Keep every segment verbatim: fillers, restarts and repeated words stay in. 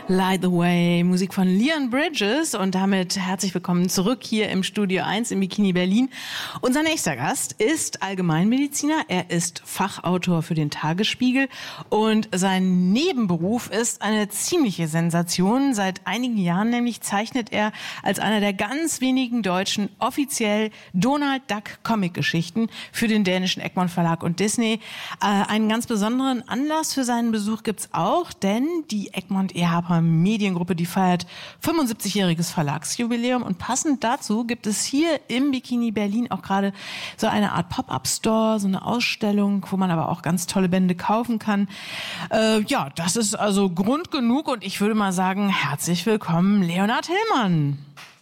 Light the Way, Musik von Leon Bridges und damit herzlich willkommen zurück hier im Studio eins im Bikini Berlin. Unser nächster Gast ist Allgemeinmediziner, er ist Fachautor für den Tagesspiegel und sein Nebenberuf ist eine ziemliche Sensation. Seit einigen Jahren nämlich zeichnet er als einer der ganz wenigen Deutschen offiziell Donald Duck Comic-Geschichten für den dänischen Egmont Verlag und Disney. Äh, einen ganz besonderen Anlass für seinen Besuch gibt's auch, denn die Egmont Ehrharper Mediengruppe, die feiert fünfundsiebzigjähriges Verlagsjubiläum und passend dazu gibt es hier im Bikini Berlin auch gerade so eine Art Pop-up-Store, so eine Ausstellung, wo man aber auch ganz tolle Bände kaufen kann. Äh, ja, das ist also Grund genug und ich würde mal sagen, herzlich willkommen, Leonhard Hillmann.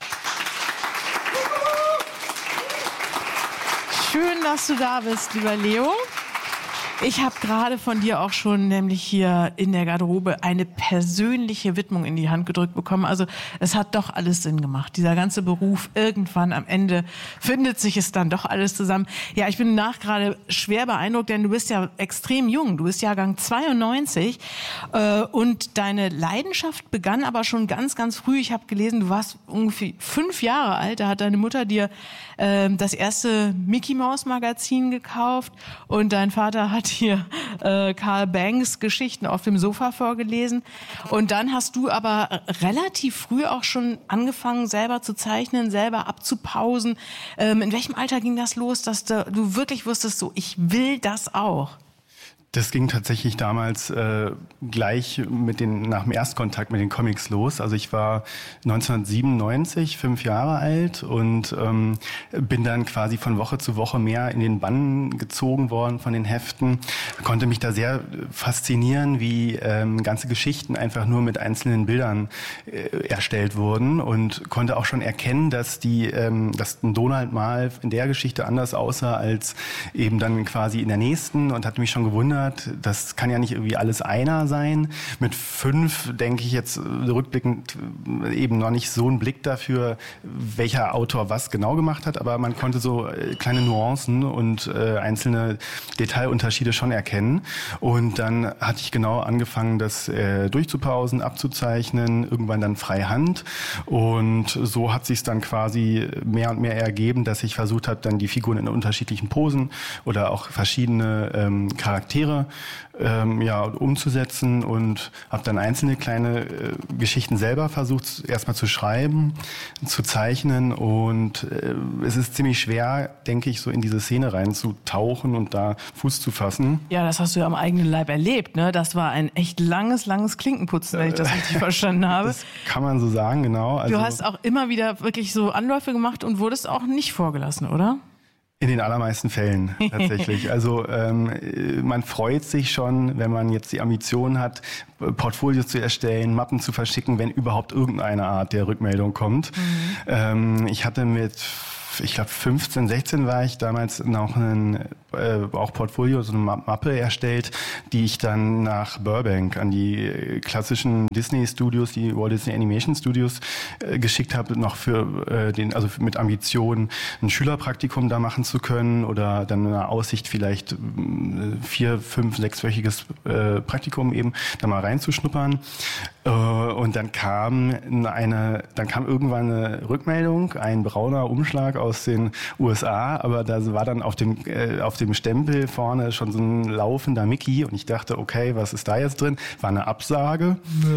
Schön, dass du da bist, lieber Leo. Ich habe gerade von dir auch schon nämlich hier in der Garderobe eine persönliche Widmung in die Hand gedrückt bekommen. Also es hat doch alles Sinn gemacht. Dieser ganze Beruf, irgendwann am Ende findet sich es dann doch alles zusammen. Ja, ich bin nach gerade schwer beeindruckt, denn du bist ja extrem jung. Du bist Jahrgang zweiundneunzig äh, und deine Leidenschaft begann aber schon ganz, ganz früh. Ich habe gelesen, du warst ungefähr fünf Jahre alt. Da hat deine Mutter dir äh, das erste Mickey Maus Magazin gekauft und dein Vater hat hier äh, Carl Banks Geschichten auf dem Sofa vorgelesen. Und dann hast du aber relativ früh auch schon angefangen, selber zu zeichnen, selber abzupausen. Ähm, in welchem Alter ging das los, dass du, du wirklich wusstest, so, ich will das auch? Das ging tatsächlich damals äh, gleich mit den, nach dem Erstkontakt mit den Comics los. Also ich war neunzehnhundertsiebenundneunzig, fünf Jahre alt und ähm, bin dann quasi von Woche zu Woche mehr in den Bann gezogen worden von den Heften. Konnte mich da sehr faszinieren, wie ähm, ganze Geschichten einfach nur mit einzelnen Bildern äh, erstellt wurden und konnte auch schon erkennen, dass die, ähm, dass ein Donald mal in der Geschichte anders aussah als eben dann quasi in der nächsten und hatte mich schon gewundert. Das kann ja nicht irgendwie alles einer sein. Mit fünf denke ich jetzt rückblickend eben noch nicht so einen Blick dafür, welcher Autor was genau gemacht hat, aber man konnte so kleine Nuancen und äh, einzelne Detailunterschiede schon erkennen. Und dann hatte ich genau angefangen, das äh, durchzupausen, abzuzeichnen, irgendwann dann freihand. Und so hat sich es dann quasi mehr und mehr ergeben, dass ich versucht habe, dann die Figuren in unterschiedlichen Posen oder auch verschiedene ähm, Charaktere ähm, ja, umzusetzen und habe dann einzelne kleine äh, Geschichten selber versucht erstmal zu schreiben, zu zeichnen und äh, es ist ziemlich schwer, denke ich, so in diese Szene reinzutauchen und da Fuß zu fassen. Ja, das hast du ja am eigenen Leib erlebt, ne? Das war ein echt langes, langes Klinkenputzen, wenn ich das richtig verstanden habe. Das kann man so sagen, genau. Also, du hast auch immer wieder wirklich so Anläufe gemacht und wurdest auch nicht vorgelassen, oder? In den allermeisten Fällen tatsächlich. Also ähm, man freut sich schon, wenn man jetzt die Ambition hat, Portfolios zu erstellen, Mappen zu verschicken, wenn überhaupt irgendeine Art der Rückmeldung kommt. Mhm. Ähm, ich hatte mit ich glaube fünfzehn, sechzehn war ich damals noch ein äh, auch Portfolio, so eine Mappe erstellt, die ich dann nach Burbank an die klassischen Disney Studios, die Walt Disney Animation Studios äh, geschickt habe, noch für äh, den, also mit Ambition ein Schülerpraktikum da machen zu können oder dann eine Aussicht vielleicht äh, vier, fünf, sechswöchiges äh, Praktikum eben da mal reinzuschnuppern. Äh, und dann kam eine, dann kam irgendwann eine Rückmeldung, ein brauner Umschlag aus den U S A, aber da war dann auf dem äh, auf dem Stempel vorne schon so ein laufender Mickey und ich dachte, okay, was ist da jetzt drin? War eine Absage.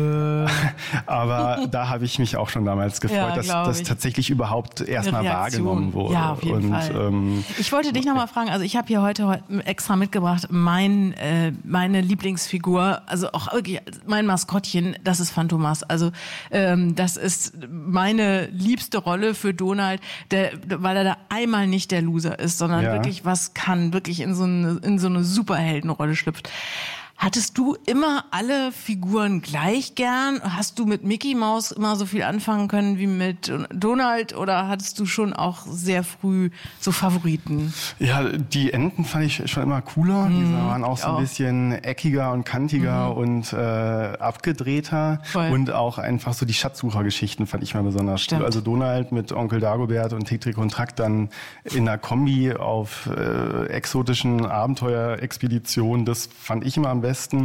Aber da habe ich mich auch schon damals gefreut, ja, dass das tatsächlich überhaupt erstmal wahrgenommen wurde. Ja, auf jeden und, Fall. Ähm, ich wollte dich nochmal fragen, also ich habe hier heute, heute extra mitgebracht, mein, äh, meine Lieblingsfigur, also auch wirklich mein Maskottchen, das ist Phantomas. Also ähm, das ist meine liebste Rolle für Donald, der, weil er da einmal nicht der Loser ist, sondern ja. wirklich was kann, wirklich in so eine, in so eine Superheldenrolle schlüpft. Hattest du immer alle Figuren gleich gern? Hast du mit Mickey Maus immer so viel anfangen können wie mit Donald oder hattest du schon auch sehr früh so Favoriten? Ja, die Enten fand ich schon immer cooler. Mm, die waren auch so ein auch. bisschen eckiger und kantiger mm. und äh, abgedrehter. Voll. Und auch einfach so die Schatzsuchergeschichten fand ich mal besonders cool. Also Donald mit Onkel Dagobert und Tick, Trick und Track dann in einer Kombi auf äh, exotischen Abenteuerexpeditionen, das fand ich immer am besten. besten.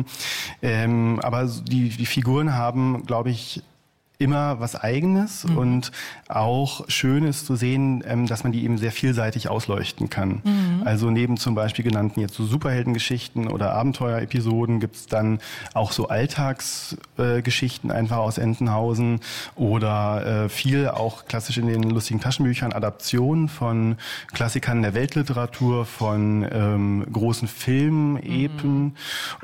Ähm, aber die, die Figuren haben, glaube ich, immer was Eigenes mhm. und auch schön ist zu sehen, dass man die eben sehr vielseitig ausleuchten kann. Mhm. Also neben zum Beispiel genannten jetzt so Superheldengeschichten oder Abenteuerepisoden gibt es dann auch so Alltagsgeschichten einfach aus Entenhausen oder viel auch klassisch in den lustigen Taschenbüchern Adaptionen von Klassikern der Weltliteratur, von ähm, großen Filmen, Epen mhm.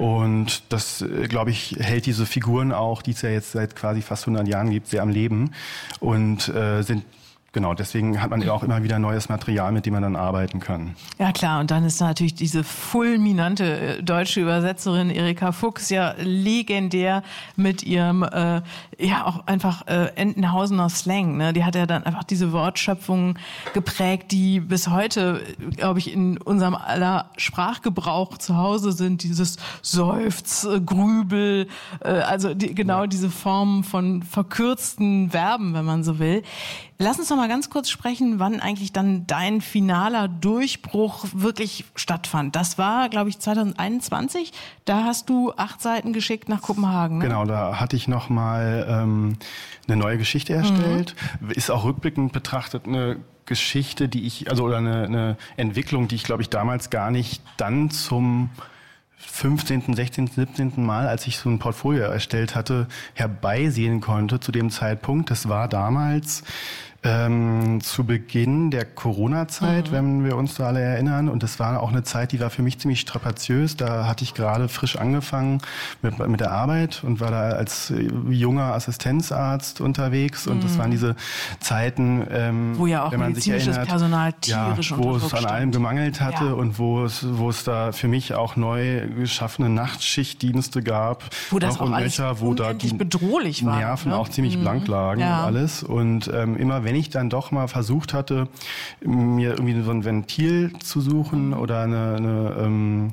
und das, glaube ich, hält diese Figuren auch, die es ja jetzt seit quasi fast hundert Jahren gibt, sehr am Leben und äh, sind Genau, deswegen hat man ja auch immer wieder neues Material, mit dem man dann arbeiten kann. Ja klar, und dann ist natürlich diese fulminante deutsche Übersetzerin Erika Fuchs ja legendär mit ihrem, äh, ja auch einfach äh, Entenhausener Slang. Ne? Die hat ja dann einfach diese Wortschöpfungen geprägt, die bis heute, glaube ich, in unserem aller Sprachgebrauch zu Hause sind. Dieses Seufz, Grübel, äh, also die, genau ja. diese Form von verkürzten Verben, wenn man so will. Lass uns noch mal ganz kurz sprechen, wann eigentlich dann dein finaler Durchbruch wirklich stattfand. Das war, glaube ich, zwanzig einundzwanzig. Da hast du acht Seiten geschickt nach Kopenhagen. Ne? Genau, da hatte ich noch mal ähm, eine neue Geschichte erstellt. Mhm. Ist auch rückblickend betrachtet eine Geschichte, die ich, also oder eine, eine Entwicklung, die ich, glaube ich, damals gar nicht dann zum fünfzehnten, sechzehnten, siebzehnten Mal, als ich so ein Portfolio erstellt hatte, herbeisehen konnte zu dem Zeitpunkt. Das war damals ähm, zu Beginn der Corona-Zeit, mhm. wenn wir uns da alle erinnern. Und das war auch eine Zeit, die war für mich ziemlich strapaziös. Da hatte ich gerade frisch angefangen mit, mit der Arbeit und war da als junger Assistenzarzt unterwegs. Und mhm. das waren diese Zeiten, ähm, wo ja auch wenn man sich erinnert, Personal tierisch ja, wo es an allem gemangelt hatte ja. und wo es, wo es da für mich auch neu geschaffene Nachtschichtdienste gab. Wo das auch alles Nöcher, wo da die bedrohlich war. Nerven ne? auch ziemlich mhm. blank lagen ja. und alles. Und ähm, immer wenn ich dann doch mal versucht hatte, mir irgendwie so ein Ventil zu suchen oder eine, eine ähm,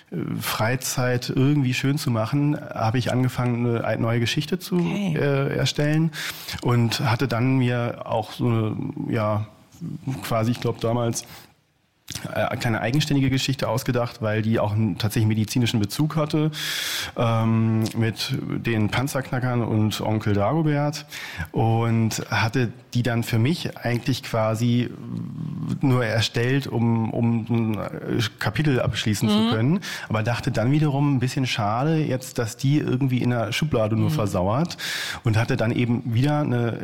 Freizeit irgendwie schön zu machen, habe ich angefangen, eine neue Geschichte zu okay. äh, erstellen und hatte dann mir auch so eine, ja, quasi, ich glaube damals, eine kleine eigenständige Geschichte ausgedacht, weil die auch einen tatsächlich medizinischen Bezug hatte ähm, mit den Panzerknackern und Onkel Dagobert und hatte die dann für mich eigentlich quasi nur erstellt, um, um ein Kapitel abschließen mhm. zu können, aber dachte dann wiederum ein bisschen schade jetzt, dass die irgendwie in der Schublade nur mhm. versauert und hatte dann eben wieder eine,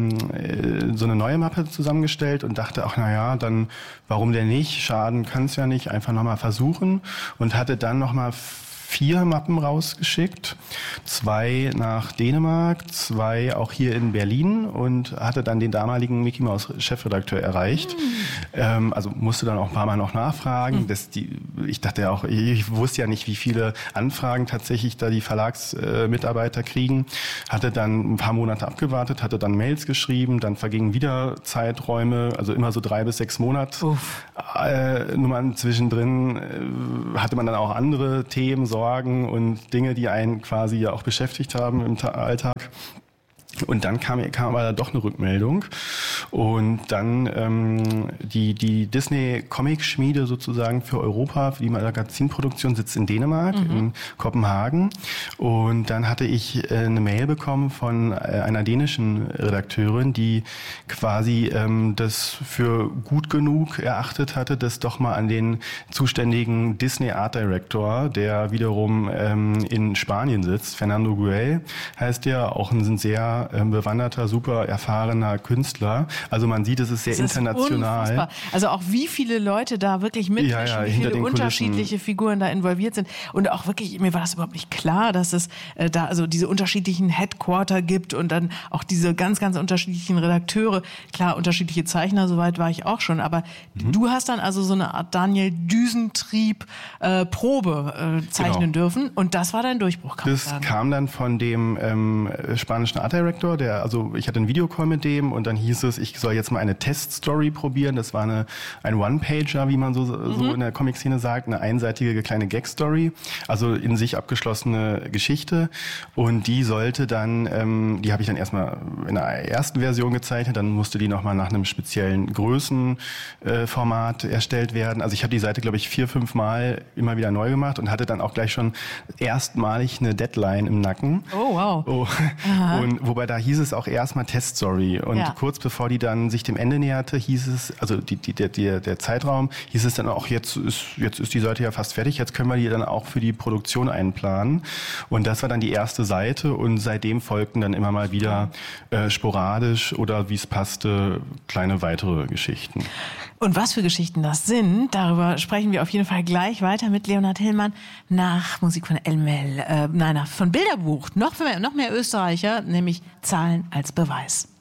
ähm, so eine neue Mappe zusammengestellt und dachte, ach naja, dann warum denn nicht? Schaden kann es ja nicht, einfach nochmal versuchen und hatte dann nochmal vier Mappen rausgeschickt, zwei nach Dänemark, zwei auch hier in Berlin und hatte dann den damaligen Mickey Mouse Chefredakteur erreicht. Mhm. Ähm, also musste dann auch ein paar Mal noch nachfragen. Mhm. Das die, ich dachte ja auch, ich wusste ja nicht, wie viele Anfragen tatsächlich da die Verlagsmitarbeiter äh, kriegen. Hatte dann ein paar Monate abgewartet, hatte dann Mails geschrieben, dann vergingen wieder Zeiträume, also immer so drei bis sechs Monate. Äh, Nummern zwischendrin äh, hatte man dann auch andere Themen, Sorgen und Dinge, die einen quasi ja auch beschäftigt haben im Ta- Alltag. Und dann kam, kam aber doch eine Rückmeldung und dann ähm, die, die Disney-Comic-Schmiede sozusagen für Europa, für die Magazinproduktion sitzt in Dänemark, mhm. in Kopenhagen und dann hatte ich äh, eine Mail bekommen von äh, einer dänischen Redakteurin, die quasi ähm, das für gut genug erachtet hatte, das doch mal an den zuständigen Disney Art Director, der wiederum ähm, in Spanien sitzt, Fernando Güell heißt der, auch ein sehr bewanderter, super erfahrener Künstler. Also man sieht, es ist sehr das ist international. Unfassbar. Also auch wie viele Leute da wirklich mitmischen, ja, ja, wie viele unterschiedliche Figuren da involviert sind. Und auch wirklich, mir war das überhaupt nicht klar, dass es äh, da also diese unterschiedlichen Headquarter gibt und dann auch diese ganz, ganz unterschiedlichen Redakteure. Klar, unterschiedliche Zeichner, soweit war ich auch schon. Aber mhm. du hast dann also so eine Art Daniel Düsentrieb äh, Probe äh, zeichnen genau. dürfen. Und das war dein Durchbruch, kann Das man sagen. kam dann von dem ähm, spanischen Art Director, Chefredaktor, der, also ich hatte einen Videocall mit dem und dann hieß es, ich soll jetzt mal eine Teststory probieren. Das war eine, ein One-Pager, wie man so, so mhm. in der Comic-Szene sagt, eine einseitige kleine Gag-Story, also in sich abgeschlossene Geschichte. Und die sollte dann, ähm, die habe ich dann erstmal in der ersten Version gezeichnet, dann musste die nochmal nach einem speziellen Größenformat äh, erstellt werden. Also ich habe die Seite, glaube ich, vier, fünf Mal immer wieder neu gemacht und hatte dann auch gleich schon erstmalig eine Deadline im Nacken. Oh, wow. Oh. Und wobei da hieß es auch erstmal Teststory. Und ja. kurz bevor die dann sich dem Ende näherte, hieß es, also die, die, der, der, der Zeitraum, hieß es dann auch, jetzt ist, jetzt ist die Seite ja fast fertig, jetzt können wir die dann auch für die Produktion einplanen. Und das war dann die erste Seite und seitdem folgten dann immer mal wieder äh, sporadisch oder wie es passte, kleine weitere Geschichten. Und was für Geschichten das sind, darüber sprechen wir auf jeden Fall gleich weiter mit Leonhard Hillmann nach Musik von Elmel, äh, nein, von Bilderbuch, noch mehr, noch mehr Österreicher, nämlich Zahlen als Beweis.